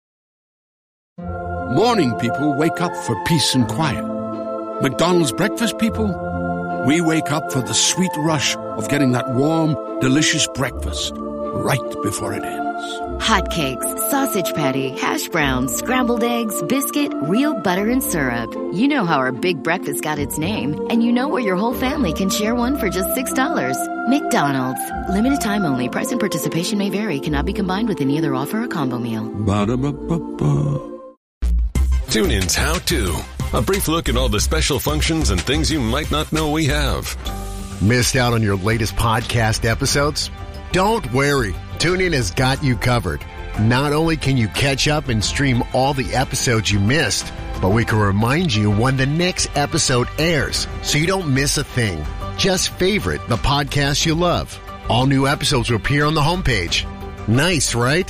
Morning people wake up for peace and quiet. McDonald's breakfast people, we wake up for the sweet rush of getting that warm, delicious breakfast right before it ends. Hotcakes, sausage patty, hash browns, scrambled eggs, biscuit, real butter and syrup. You know how our big breakfast got its name, and you know where your whole family can share one for just $6. McDonald's. Limited time only. Price and participation may vary. Cannot be combined with any other offer or combo meal. Ba-da-ba-ba-ba. TuneIn's How To. A brief look at all the special functions and things you might not know we have. Missed out on your latest podcast episodes? Don't worry. TuneIn has got you covered. Not only can you catch up and stream all the episodes you missed, but we can remind you when the next episode airs so you don't miss a thing. Just favorite the podcast you love. All new episodes will appear on the homepage. Nice, right?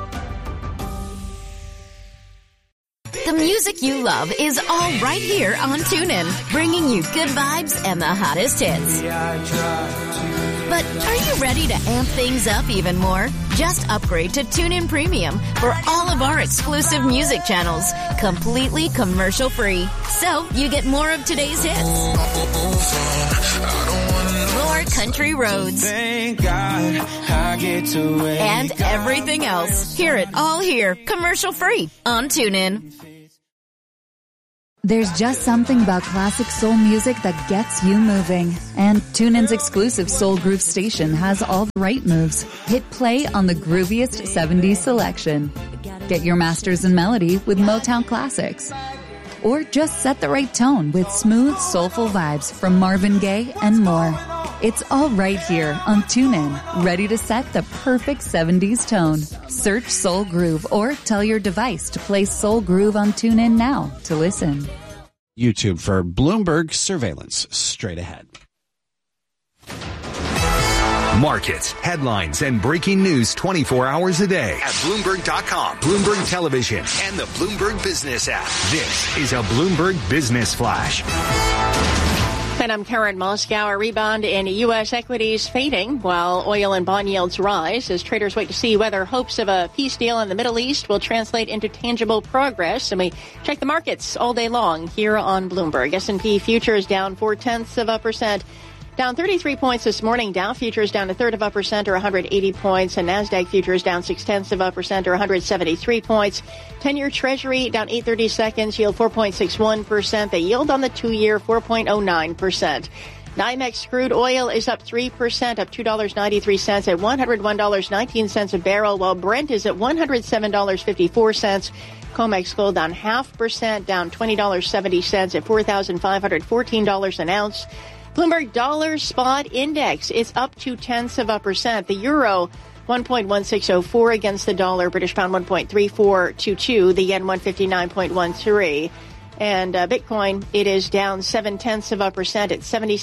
The music you love is all right here on TuneIn, bringing you good vibes and the hottest hits. But are you ready to amp things up even more? Just upgrade to TuneIn Premium for all of our exclusive music channels, completely commercial-free. So you get more of today's hits, more country roads, and everything else. Hear it all here, commercial-free on TuneIn. There's just something about classic soul music that gets you moving. And TuneIn's exclusive Soul Groove station has all the right moves. Hit play on the grooviest 70s selection. Get your masters in melody with Motown classics. Or just set the right tone with smooth, soulful vibes from Marvin Gaye and more. It's all right here on TuneIn, ready to set the perfect 70s tone. Search Soul Groove or tell your device to play Soul Groove on TuneIn now to listen. YouTube for Bloomberg Surveillance. Straight ahead. Markets, headlines, and breaking news 24 hours a day at Bloomberg.com, Bloomberg Television, and the Bloomberg Business app. This is a Bloomberg Business Flash. And I'm Karen Moscow. A rebound in U.S. equities fading while oil and bond yields rise as traders wait to see whether hopes of a peace deal in the Middle East will translate into tangible progress. And we check the markets all day long here on Bloomberg. S&P futures down 0.4%. Down 33 points this morning. Dow futures down 1/3% or 180 points. And NASDAQ futures down 0.6% or 173 points. 10-year Treasury down 8/32, yield 4.61%. The yield on the 2-year 4.09%. NYMEX crude oil is up 3%, up $2.93 at $101.19 a barrel, while Brent is at $107.54. COMEX gold down 0.5%, down $20.70 at $4,514 an ounce. Bloomberg Dollar Spot Index is up 0.2%. The euro 1.1604 against the dollar. British pound 1.3422. The yen 159.13. And Bitcoin, it is down 0.7% at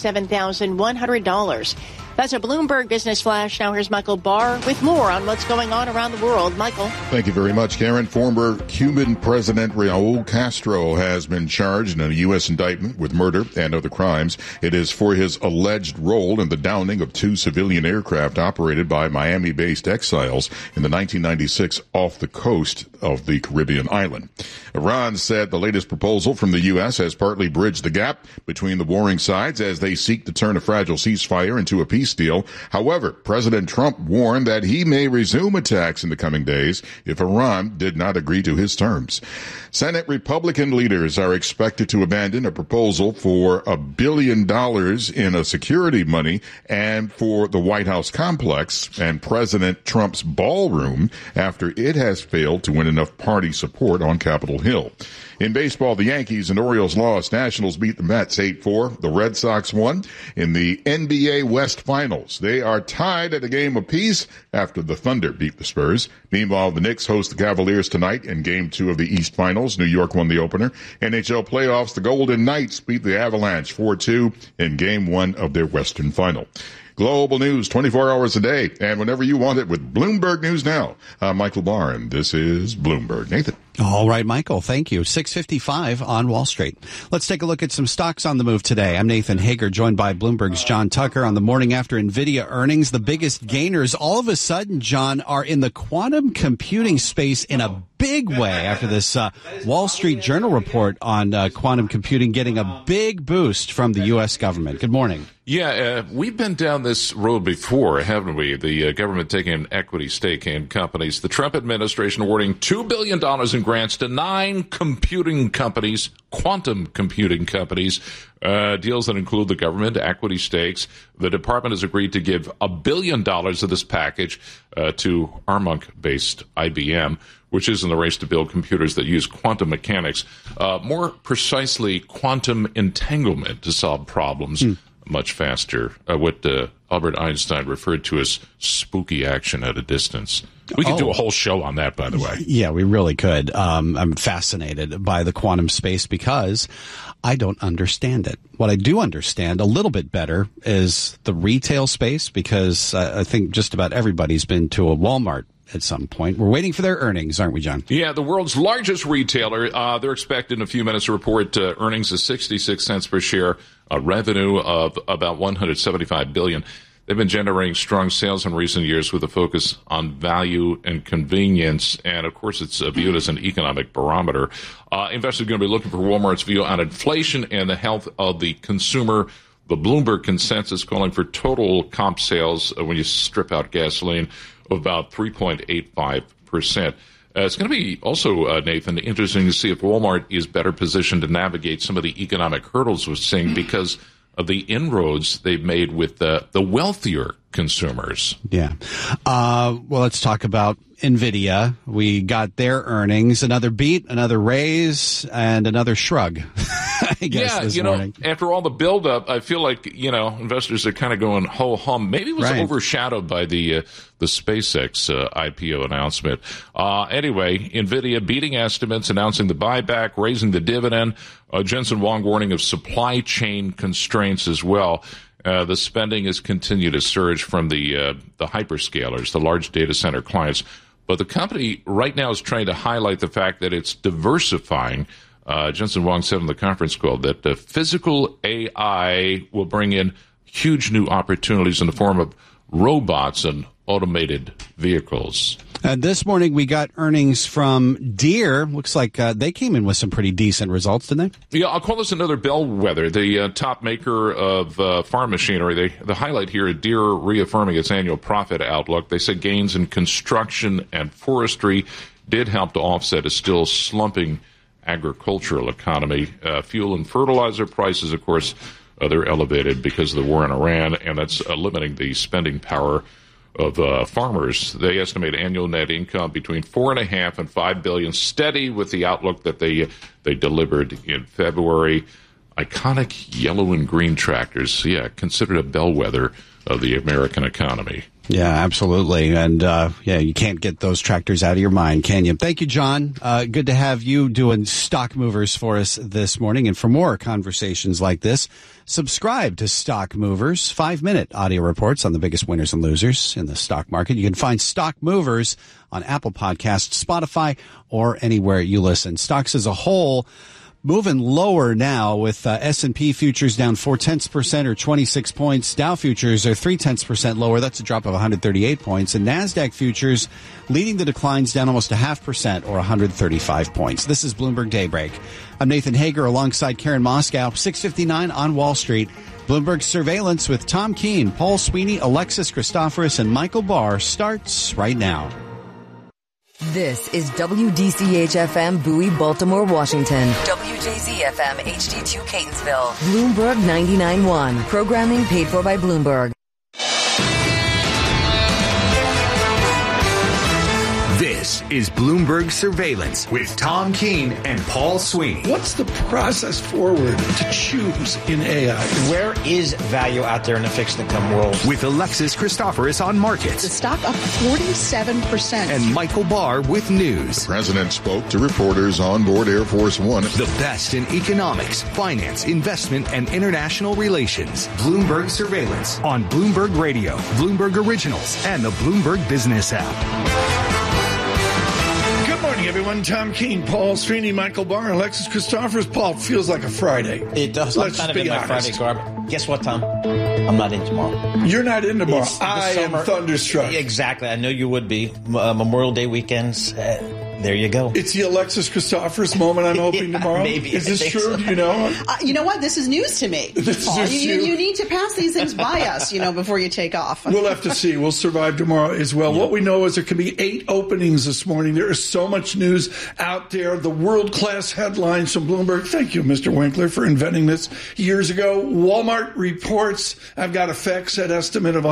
$77,100. That's a Bloomberg Business Flash. Now here's Michael Barr with more on what's going on around the world. Michael. Thank you very much, Karen. Former Cuban President Raul Castro has been charged in a U.S. indictment with murder and other crimes. It is for his alleged role in the downing of 2 civilian aircraft operated by Miami-based exiles in the 1996 off the coast of the Caribbean island. Iran said the latest proposal from the U.S. has partly bridged the gap between the warring sides as they seek to turn a fragile ceasefire into a peace deal. However, President Trump warned that he may resume attacks in the coming days if Iran did not agree to his terms. Senate Republican leaders are expected to abandon a proposal for $1 billion in a security money and for the White House complex and President Trump's ballroom after it has failed to win enough party support on Capitol Hill. In baseball, the Yankees and Orioles lost. Nationals beat the Mets 8-4. The Red Sox won in the NBA West Finals. They are tied at a game apiece after the Thunder beat the Spurs. Meanwhile, the Knicks host the Cavaliers tonight in Game 2 of the East Finals. New York won the opener. NHL playoffs, the Golden Knights beat the Avalanche 4-2 in Game 1 of their Western Final. Global news 24 hours a day and whenever you want it with Bloomberg News Now. I'm Michael Barr, and this is Bloomberg. Nathan. All right, Michael, thank you. 6:55 on Wall Street. Let's take a look at some stocks on the move today. I'm Nathan Hager, joined by Bloomberg's John Tucker. On the morning after NVIDIA earnings, the biggest gainers all of a sudden, John, are in the quantum computing space in a big way after this Wall Street Journal report on quantum computing getting a big boost from the U.S. government. Good morning. Yeah, we've been down this road before, haven't we? The government taking an equity stake in companies. The Trump administration awarding $2 billion in grants to 9 computing companies, quantum computing companies, deals that include the government, equity stakes. The department has agreed to give $1 billion of this package to Armonk-based IBM, which is in the race to build computers that use quantum mechanics, more precisely quantum entanglement to solve problems much faster, what Albert Einstein referred to as spooky action at a distance. We could do a whole show on that, by the way. Yeah, we really could. I'm fascinated by the quantum space because I don't understand it. What I do understand a little bit better is the retail space, because I think just about everybody's been to a Walmart at some point. We're waiting for their earnings, aren't we, John? Yeah, the world's largest retailer. They're expected in a few minutes to report earnings of 66 cents per share, a revenue of about $175 billion. They've been generating strong sales in recent years with a focus on value and convenience. And, of course, it's viewed as an economic barometer. Investors are going to be looking for Walmart's view on inflation and the health of the consumer. The Bloomberg consensus calling for total comp sales, when you strip out gasoline, of about 3.85%. It's going to be also, Nathan, interesting to see if Walmart is better positioned to navigate some of the economic hurdles we're seeing because of the inroads they've made with the wealthier consumers. Yeah. Well, let's talk about NVIDIA. We got their earnings, another beat, another raise, and another shrug. I guess this morning. After all the buildup, I feel like, investors are kind of going ho-hum. Maybe it was overshadowed by the SpaceX IPO announcement. Anyway, NVIDIA beating estimates, announcing the buyback, raising the dividend. Jensen Huang warning of supply chain constraints as well. The spending has continued to surge from the hyperscalers, the large data center clients. But the company right now is trying to highlight the fact that it's diversifying. Jensen Huang said on the conference call that physical AI will bring in huge new opportunities in the form of robots and automated vehicles. This morning we got earnings from Deere. Looks like they came in with some pretty decent results, didn't they? Yeah, I'll call this another bellwether. The top maker of farm machinery. The highlight here, Deere reaffirming its annual profit outlook. They said gains in construction and forestry did help to offset a still slumping agricultural economy. Fuel and fertilizer prices, of course, they're elevated because of the war in Iran, and that's limiting the spending power of farmers. They estimate annual net income between $4.5 and $5 billion, steady with the outlook that they delivered in February. Iconic yellow and green tractors, considered a bellwether of the American economy. Yeah, absolutely. And, you can't get those tractors out of your mind, can you? Thank you, John. Good to have you doing Stock Movers for us this morning. And for more conversations like this, subscribe to Stock Movers, 5-minute audio reports on the biggest winners and losers in the stock market. You can find Stock Movers on Apple Podcasts, Spotify, or anywhere you listen. Stocks as a whole moving lower now, with S&P futures down 0.4% or 26 points. Dow futures are 0.3% lower. That's a drop of 138 points. And NASDAQ futures leading the declines, down almost 0.5% or 135 points. This is Bloomberg Daybreak. I'm Nathan Hager alongside Karen Moscow, 6:59 on Wall Street. Bloomberg Surveillance with Tom Keene, Paul Sweeney, Alexis Christoforous, and Michael Barr starts right now. This is WDCH-FM Bowie, Baltimore, Washington. WJZ-FM HD2 Catonsville. Bloomberg 99.1. Programming paid for by Bloomberg. This is Bloomberg Surveillance with Tom Keene and Paul Sweeney. What's the process forward to choose in AI? Where is value out there in the fixed income world? With Alexis Christoforous on markets. The stock up 47%. And Michael Barr with news. The president spoke to reporters on board Air Force One. The best in economics, finance, investment, and international relations. Bloomberg Surveillance on Bloomberg Radio, Bloomberg Originals, and the Bloomberg Business app. Good morning, everyone. Tom Keene, Paul Sweeney, Michael Barr, Alexis Christophers. Paul, it feels like a Friday. It does. Let's I'm kind be of in my honest. Friday garb. Guess what, Tom? I'm not in tomorrow. You're not in tomorrow. It's the I am summer. thunderstruck. Exactly. I know you would be. Memorial Day weekends. There you go. It's the Alexis Christophers moment, I'm hoping, tomorrow. Maybe. Is this true? So. Do you know? You know what? This is news to me. This Paul. is You need to pass these things by us, before you take off. We'll have to see. We'll survive tomorrow as well. What we know is there could be 8 openings this morning. There is so much news out there. The world-class headlines from Bloomberg. Thank you, Mr. Winkler, for inventing this years ago. Walmart reports. I've got a FactSet estimate of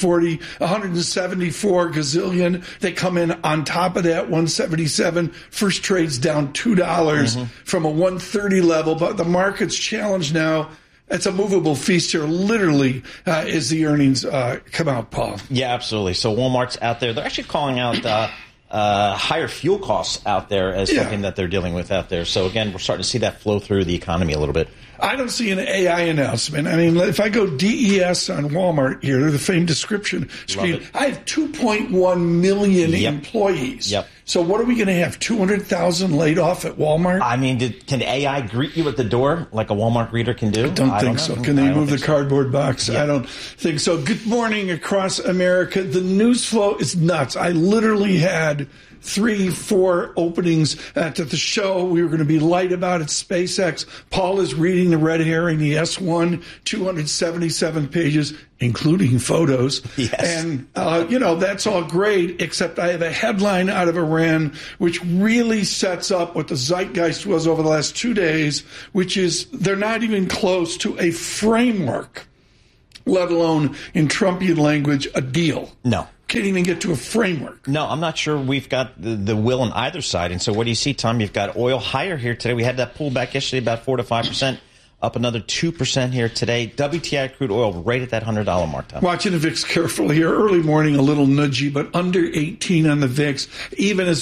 174 gazillion. They come in on top of that, 177. First trade's down $2 from a 130 level, but the market's challenged now. It's a movable feast here, literally, as the earnings come out, Paul. Yeah, absolutely. So Walmart's out there. They're actually calling out higher fuel costs out there as something that they're dealing with out there. So, again, we're starting to see that flow through the economy a little bit. I don't see an AI announcement. I mean, if I go DES on Walmart here, the famed description screen, I have 2.1 million employees. Yep. So what are we going to have, 200,000 laid off at Walmart? I mean, can AI greet you at the door like a Walmart greeter can do? I don't think so. Can they move the cardboard box? I don't think so. Good morning across America. The news flow is nuts. I literally had 3-4 openings to the show. We were going to be light about it. SpaceX. Paul is reading the red herring, the S1, 277 pages, including photos. Yes. And, that's all great, except I have a headline out of Iran which really sets up what the zeitgeist was over the last 2 days, which is they're not even close to a framework, let alone in Trumpian language, a deal. No. Can't even get to a framework. No, I'm not sure we've got the will on either side. And so what do you see, Tom? You've got oil higher here today. We had that pullback yesterday, about 4 to 5%, up another 2% here today. WTI crude oil right at that $100 mark, Tom. Watching the VIX carefully here. Early morning, a little nudgy, but under 18 on the VIX. Even as